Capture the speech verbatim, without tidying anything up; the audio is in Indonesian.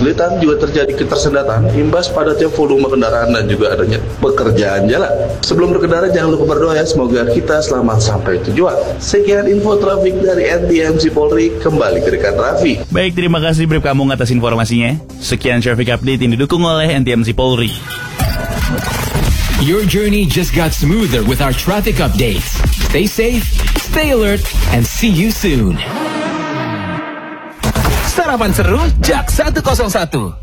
kesulitan juga terjadi ketersendatan imbas padatnya volume kendaraan dan juga adanya pekerjaan jalan. Sebelum berkendara jangan lupa berdoa ya, semoga kita selamat sampai tujuan. Sekian info trafik dari N T M C Polri, kembali ke rekan Raffi. Baik, terima kasih Brip Kamung atas informasinya. Sekian traffic update yang didukung oleh N T M C Polri. Your journey just got smoother with our traffic updates. Stay safe, stay alert, and see you soon. Sarapan seru Jak seratus satu.